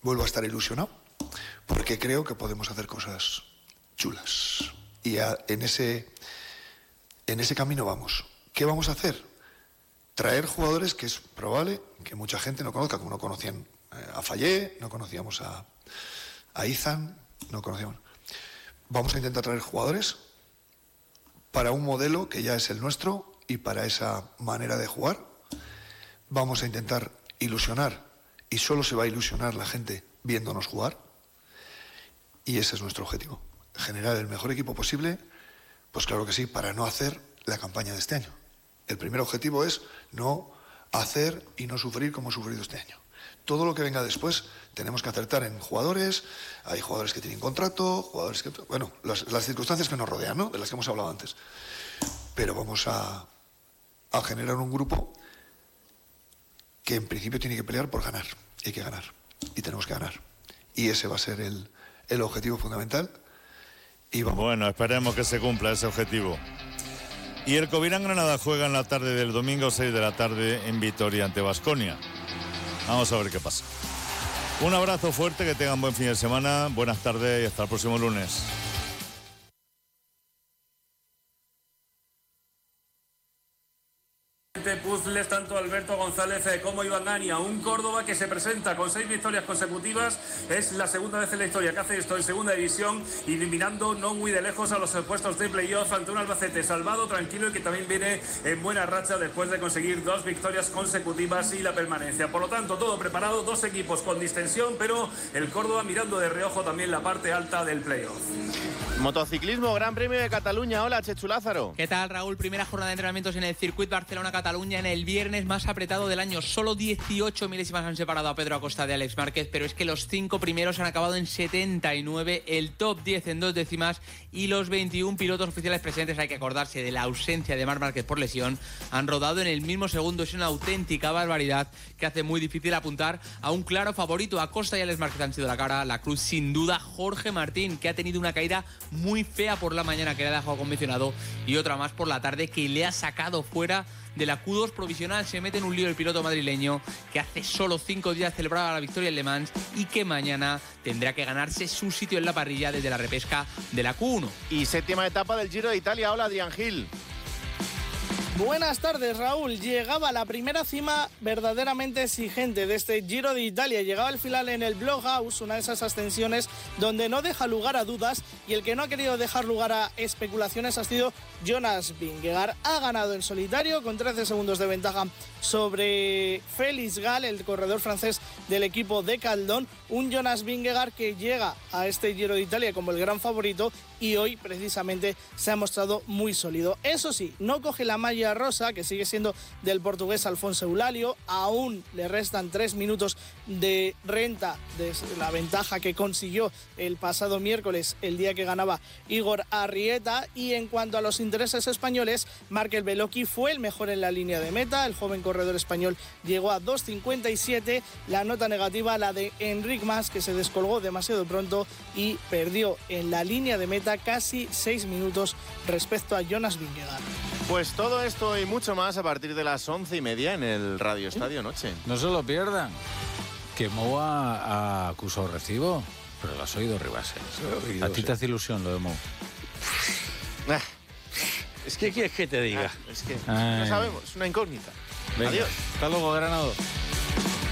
vuelvo a estar ilusionado, porque creo que podemos hacer cosas chulas. Y en ese camino vamos. ¿Qué vamos a hacer? Traer jugadores que es probable que mucha gente no conozca, como no conocían a Fallé, no conocíamos a Izan, no conocíamos. Vamos a intentar traer jugadores para un modelo que ya es el nuestro y para esa manera de jugar. Vamos a intentar ilusionar, y solo se va a ilusionar la gente viéndonos jugar, y ese es nuestro objetivo, generar el mejor equipo posible, pues claro que sí, para no hacer la campaña de este año. El primer objetivo es no hacer y no sufrir como he sufrido este año. Todo lo que venga después tenemos que acertar en jugadores. Hay jugadores que tienen contrato, jugadores que... Bueno, las circunstancias que nos rodean, ¿no? De las que hemos hablado antes. Pero vamos a generar un grupo que en principio tiene que pelear por ganar. Hay que ganar. Y tenemos que ganar. Y ese va a ser el objetivo fundamental. Y vamos. Bueno, esperemos que se cumpla ese objetivo. Y el Covirán Granada juega en la tarde del domingo, 6 de la tarde, en Vitoria ante Baskonia. Vamos a ver qué pasa. Un abrazo fuerte, que tengan buen fin de semana, buenas tardes y hasta el próximo lunes. Puzzles tanto Alberto González como Iván Gania. Un Córdoba que se presenta con 6 victorias consecutivas. Es la segunda vez en la historia que hace esto en segunda división, eliminando no muy de lejos a los puestos de playoff ante un Albacete salvado, tranquilo y que también viene en buena racha después de conseguir 2 victorias consecutivas y la permanencia. Por lo tanto, todo preparado, 2 equipos con distensión, pero el Córdoba mirando de reojo también la parte alta del playoff. Motociclismo, Gran Premio de Cataluña. Hola, Chechu Lázaro. ¿Qué tal, Raúl? Primera jornada de entrenamientos en el circuito Barcelona-Cataluña en el viernes más apretado del año. Solo 18 milésimas han separado a Pedro Acosta de Alex Márquez, pero es que los 5 primeros han acabado en 79, el top 10 en 2 décimas, y los 21 pilotos oficiales presentes, hay que acordarse de la ausencia de Marc Márquez por lesión, han rodado en el mismo segundo. Es una auténtica barbaridad que hace muy difícil apuntar a un claro favorito. Acosta y Alex Márquez han sido la cara, la cruz sin duda Jorge Martín, que ha tenido una caída muy fea por la mañana que le ha dejado convencionado, y otra más por la tarde que le ha sacado fuera de la Q2 provisional. Se mete en un lío el piloto madrileño, que hace solo 5 días celebraba la victoria en Le Mans y que mañana tendrá que ganarse su sitio en la parrilla desde la repesca de la Q1. Y séptima etapa del Giro de Italia. Hola, Adrián Gil. Buenas tardes, Raúl. Llegaba la primera cima verdaderamente exigente de este Giro de Italia. Llegaba al final en el Bloghouse, una de esas ascensiones donde no deja lugar a dudas, y el que no ha querido dejar lugar a especulaciones ha sido Jonas Vingegaard. Ha ganado en solitario con 13 segundos de ventaja sobre Félix Gall, el corredor francés del equipo de Caldón. Un Jonas Vingegaard que llega a este Giro de Italia como el gran favorito, y hoy precisamente se ha mostrado muy sólido. Eso sí, no coge la malla rosa, que sigue siendo del portugués Alfonso Eulalio. Aún le restan 3 minutos de renta de la ventaja que consiguió el pasado miércoles, el día que ganaba Igor Arrieta. Y en cuanto a los intereses españoles, Markel Beloki fue el mejor en la línea de meta. El joven corredor español llegó a 2.57. La nota negativa, la de Enric Mas, que se descolgó demasiado pronto y perdió en la línea de meta casi 6 minutos respecto a Jonas Vingegaard. Pues todo esto y mucho más a partir de las 11:30 en el Radio Estadio Noche. No se lo pierdan, que Mou ha acusado recibo, pero lo has oído, Ribases. A ti te hace ilusión lo de Mou. Es que quieres que te diga. Es que no sabemos, es una incógnita. Venga, adiós. Hasta luego, Granado.